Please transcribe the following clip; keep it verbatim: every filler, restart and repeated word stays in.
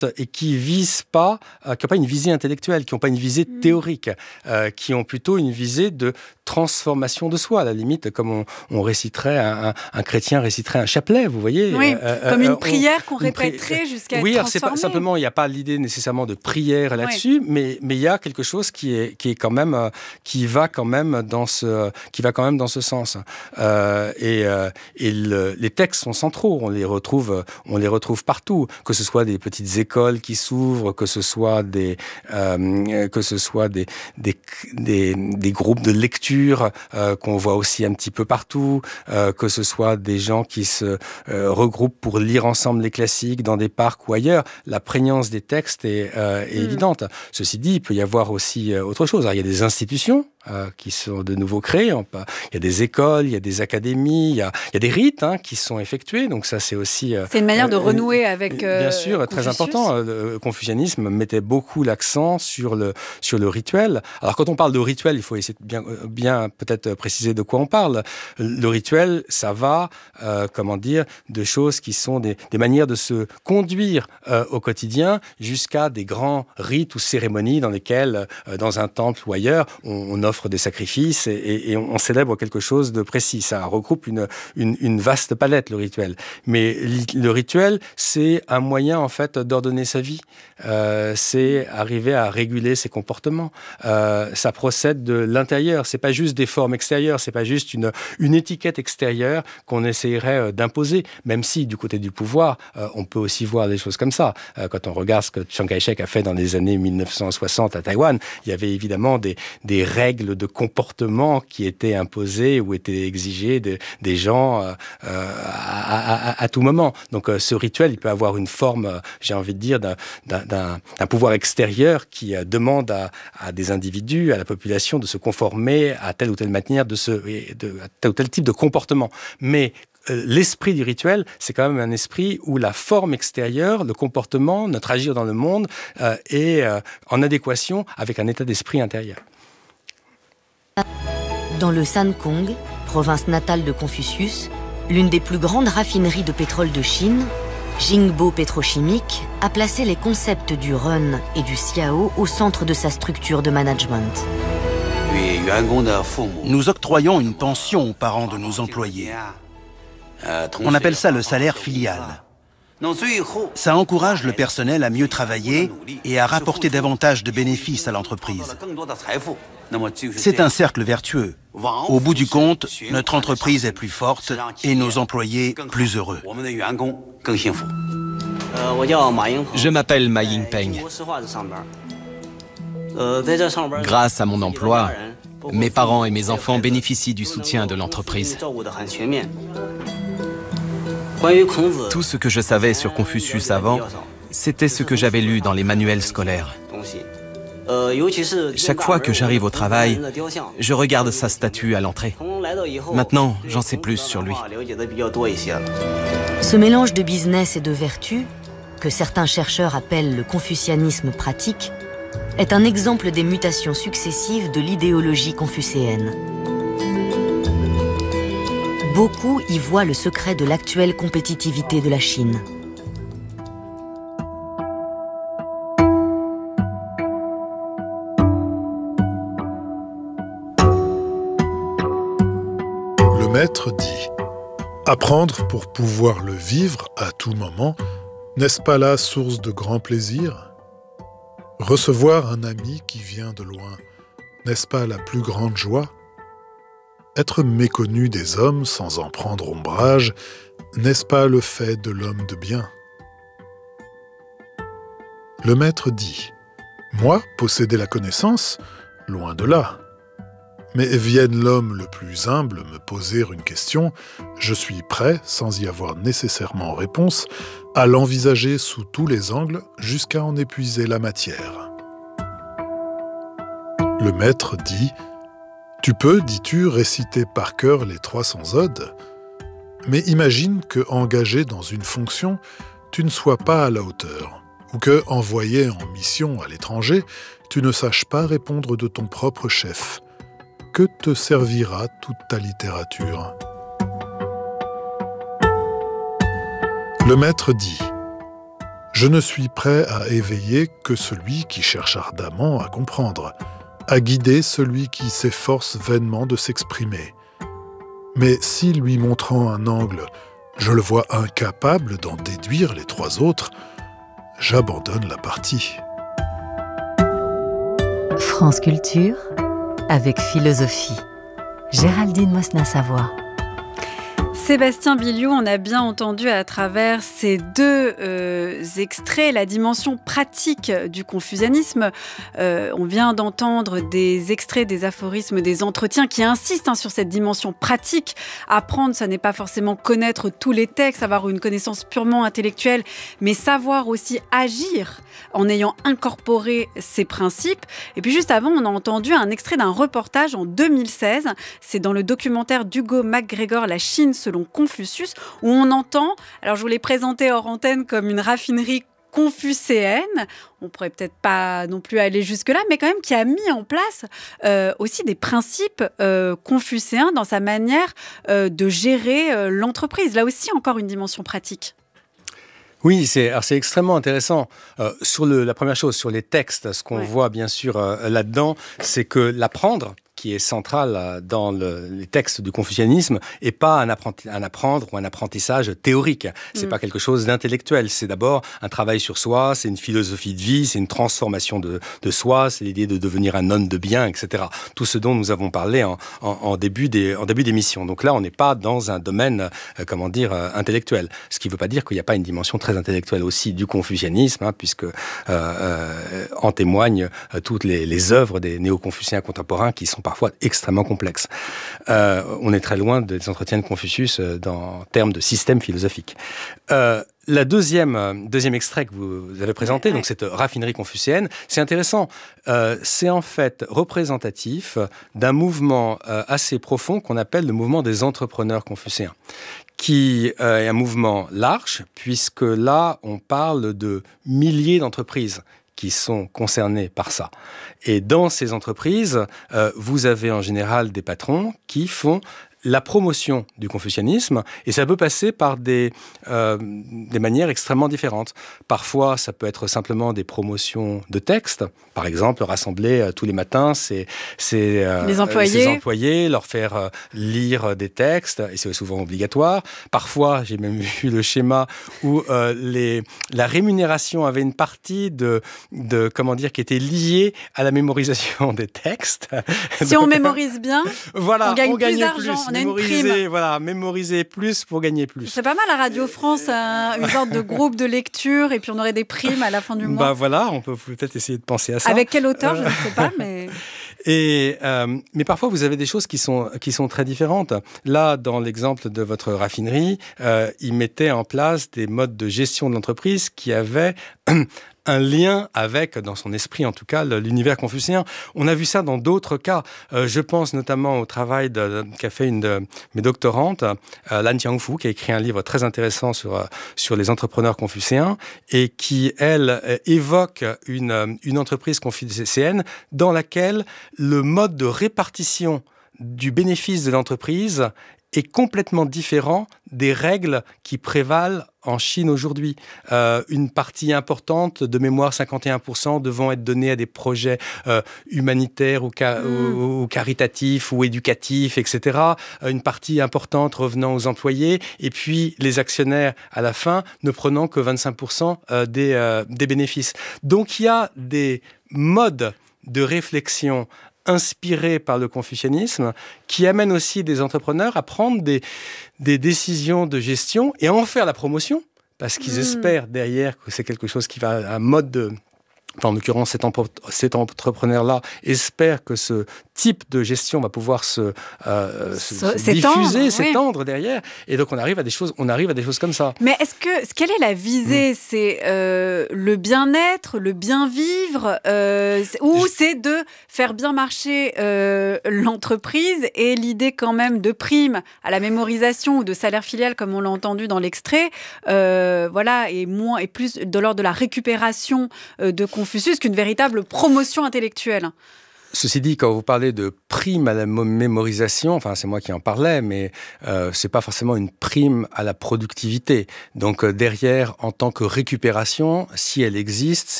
et qui visent pas, euh, qui n'ont pas une visée intellectuelle, qui n'ont pas une visée mmh. théorique, euh, qui ont plutôt une visée de transformation de soi, à la limite, comme on, on réciterait, un, un, un chrétien réciterait un chapelet, vous voyez. Oui, euh, comme une euh, prière on, qu'on répéterait pri... jusqu'à oui, être alors c'est pas, simplement, il n'y a pas l'idée nécessairement de prière là-dessus, oui. mais mais il y a quelque chose qui est qui est quand même euh, qui va quand même dans ce qui va quand même dans ce sens. Euh, et euh, et le, les textes sont centraux, on les retrouve on les retrouve partout, que ce soit des petites écoles qui s'ouvrent, que ce soit des euh, que ce soit des des des, des groupes de lecture euh, qu'on voit aussi un petit peu partout, euh, que ce soit des gens qui se euh, regroupent pour lire ensemble les classiques dans des parcs ou ailleurs. La prégnance des textes est, euh, est mmh. évidente. Ceci dit, il peut y avoir aussi euh, autre chose. Alors, il y a des institutions Euh, qui sont de nouveau créés. On peut... Il y a des écoles, il y a des académies, il y a, il y a des rites hein, qui sont effectués. Donc ça, c'est aussi... Euh, c'est une manière de renouer euh, avec euh, Bien sûr, Confucius. Très important. Le confucianisme mettait beaucoup l'accent sur le, sur le rituel. Alors quand on parle de rituel, il faut essayer de bien, bien peut-être préciser de quoi on parle. Le rituel, ça va, euh, comment dire, de choses qui sont des, des manières de se conduire euh, au quotidien jusqu'à des grands rites ou cérémonies dans lesquelles, euh, dans un temple ou ailleurs, on, on offre des sacrifices et, et, et on célèbre quelque chose de précis. Ça regroupe une, une, une vaste palette, le rituel. Mais le rituel, c'est un moyen, en fait, d'ordonner sa vie. Euh, c'est arriver à réguler ses comportements. Euh, ça procède de l'intérieur. C'est pas juste des formes extérieures. C'est pas juste une, une étiquette extérieure qu'on essayerait d'imposer. Même si, du côté du pouvoir, euh, on peut aussi voir des choses comme ça. Euh, quand on regarde ce que Chiang Kai-shek a fait dans les années mille neuf cent soixante à Taïwan, il y avait évidemment des, des règles de comportement qui étaient imposées ou étaient exigées de, des gens euh, à, à, à tout moment. Donc euh, ce rituel, il peut avoir une forme, euh, j'ai envie de dire, d'un, d'un, d'un pouvoir extérieur qui euh, demande à, à des individus, à la population, de se conformer à telle ou telle manière, de se, de, à tel ou tel type de comportement. Mais euh, l'esprit du rituel, c'est quand même un esprit où la forme extérieure, le comportement, notre agir dans le monde euh, est euh, en adéquation avec un état d'esprit intérieur. Dans le Shandong, province natale de Confucius, l'une des plus grandes raffineries de pétrole de Chine, Jingbo Pétrochimique a placé les concepts du run et du xiao au centre de sa structure de management. Nous octroyons une pension aux parents de nos employés. On appelle ça le salaire filial. Ça encourage le personnel à mieux travailler et à rapporter davantage de bénéfices à l'entreprise. C'est un cercle vertueux. Au bout du compte, notre entreprise est plus forte et nos employés plus heureux. Je m'appelle Ma Yingpeng. Grâce à mon emploi, mes parents et mes enfants bénéficient du soutien de l'entreprise. Tout ce que je savais sur Confucius avant, c'était ce que j'avais lu dans les manuels scolaires. Chaque fois que j'arrive au travail, je regarde sa statue à l'entrée. Maintenant, j'en sais plus sur lui. Ce mélange de business et de vertu, que certains chercheurs appellent le confucianisme pratique, est un exemple des mutations successives de l'idéologie confucéenne. Beaucoup y voient le secret de l'actuelle compétitivité de la Chine. Le maître dit « Apprendre pour pouvoir le vivre à tout moment, n'est-ce pas là source de grand plaisir ? Recevoir un ami qui vient de loin, n'est-ce pas la plus grande joie ? Être méconnu des hommes sans en prendre ombrage, n'est-ce pas le fait de l'homme de bien ? Le maître dit « Moi, posséder la connaissance, loin de là. Mais vienne l'homme le plus humble me poser une question, je suis prêt, sans y avoir nécessairement réponse, à l'envisager sous tous les angles jusqu'à en épuiser la matière. » Le maître dit « Tu peux, dis-tu, réciter par cœur les trois cents odes, mais imagine que, engagé dans une fonction, tu ne sois pas à la hauteur, ou que, envoyé en mission à l'étranger, tu ne saches pas répondre de ton propre chef. Que te servira toute ta littérature ? » Le maître dit « Je ne suis prêt à éveiller que celui qui cherche ardemment à comprendre, à guider celui qui s'efforce vainement de s'exprimer. Mais si, lui montrant un angle, je le vois incapable d'en déduire les trois autres, j'abandonne la partie. France Culture, avec philosophie. Géraldine Mosna-Savoie. Sébastien Billiou, on a bien entendu à travers ces deux euh, extraits la dimension pratique du confucianisme. Euh, on vient d'entendre des extraits, des aphorismes, des entretiens qui insistent hein, sur cette dimension pratique. Apprendre, ça n'est pas forcément connaître tous les textes, avoir une connaissance purement intellectuelle, mais savoir aussi agir en ayant incorporé ces principes. Et puis juste avant, on a entendu un extrait d'un reportage en deux mille seize. C'est dans le documentaire d'Hugo McGregor, La Chine selon Confucius, où on entend, alors je vous l'ai présenté hors antenne comme une raffinerie confucéenne, on pourrait peut-être pas non plus aller jusque-là, mais quand même qui a mis en place euh, aussi des principes euh, confucéens dans sa manière euh, de gérer euh, l'entreprise. Là aussi, encore une dimension pratique. Oui, c'est, alors c'est extrêmement intéressant. Euh, sur le, la première chose, sur les textes, ce qu'on ouais. voit bien sûr euh, là-dedans, c'est que l'apprendre, qui est central dans le, les textes du confucianisme, et pas un, apprenti, un apprendre ou un apprentissage théorique. C'est mmh. pas quelque chose d'intellectuel. C'est d'abord un travail sur soi, c'est une philosophie de vie, c'est une transformation de, de soi, c'est l'idée de devenir un homme de bien, et cetera. Tout ce dont nous avons parlé en, en, en, début, des, en début d'émission. Donc là, on n'est pas dans un domaine, euh, comment dire, euh, intellectuel. Ce qui ne veut pas dire qu'il n'y a pas une dimension très intellectuelle aussi du confucianisme, hein, puisque euh, euh, en témoignent euh, toutes les, les œuvres des néo-confuciens contemporains qui sont parfois extrêmement complexes. Euh, on est très loin des entretiens de Confucius euh, dans, en termes de système philosophique. Euh, la deuxième, deuxième extrait que vous avez présenté, ouais, ouais. donc cette raffinerie confucéenne, c'est intéressant. Euh, c'est en fait représentatif d'un mouvement euh, assez profond qu'on appelle le mouvement des entrepreneurs confucéens, qui euh, est un mouvement large, puisque là, on parle de milliers d'entreprises qui sont concernés par ça. Et dans ces entreprises, euh, vous avez en général des patrons qui font la promotion du confucianisme, et ça peut passer par des, euh, des manières extrêmement différentes. Parfois, ça peut être simplement des promotions de textes. Par exemple, rassembler euh, tous les matins ces, ces, euh, les employés. ces employés, leur faire euh, lire des textes, et c'est souvent obligatoire. Parfois, j'ai même vu le schéma où euh, les, la rémunération avait une partie de, de, comment dire, qui était liée à la mémorisation des textes. Si on mémorise bien, voilà, on gagne on plus gagne d'argent. Plus. On a une mémoriser, prime. Voilà, mémoriser plus pour gagner plus. C'est pas mal à Radio France, un, une sorte de groupe de lecture, et puis on aurait des primes à la fin du mois. Bah voilà, on peut peut-être essayer de penser à ça. Avec quel auteur, je ne sais pas, mais... Et, euh, mais parfois, vous avez des choses qui sont, qui sont très différentes. Là, dans l'exemple de votre raffinerie, euh, ils mettaient en place des modes de gestion de l'entreprise qui avaient un lien avec, dans son esprit en tout cas, l'univers confucéen. On a vu ça dans d'autres cas. Euh, je pense notamment au travail de, qu'a fait une de mes doctorantes, euh, Lan Qiangfu, qui a écrit un livre très intéressant sur, euh, sur les entrepreneurs confucéens et qui, elle, euh, évoque une, une entreprise confucéenne dans laquelle le mode de répartition du bénéfice de l'entreprise est complètement différent des règles qui prévalent en Chine aujourd'hui. Euh, une partie importante, de mémoire cinquante et un pour cent, devant être donnée à des projets euh, humanitaires ou, ca- mmh. ou, ou caritatifs ou éducatifs, et cetera. Une partie importante revenant aux employés, et puis les actionnaires, à la fin, ne prenant que vingt-cinq pour cent des, euh, des bénéfices. Donc il y a des modes de réflexion inspirés par le confucianisme, qui amènent aussi des entrepreneurs à prendre des, des décisions de gestion et à en faire la promotion, parce qu'ils mmh. espèrent derrière que c'est quelque chose qui va, un mode de... Enfin, en l'occurrence, cet, empre- cet entrepreneur-là espère que ce type de gestion va pouvoir se, euh, se, se s'étendre, diffuser, oui. s'étendre derrière, et donc on arrive à des choses, on arrive à des choses comme ça. Mais est-ce que quelle est la visée ? mmh. C'est euh, le bien-être, le bien-vivre, euh, ou c'est de faire bien marcher euh, l'entreprise, et l'idée quand même de prime à la mémorisation ou de salaire filial, comme on l'a entendu dans l'extrait, euh, voilà, et moins et plus de l'ordre de la récupération euh, de Confucius qu'une véritable promotion intellectuelle. Ceci dit, quand vous parlez de prime à la mémorisation, enfin c'est moi qui en parlais, mais euh, c'est pas forcément une prime à la productivité. Donc euh, derrière, en tant que récupération, si elle existe,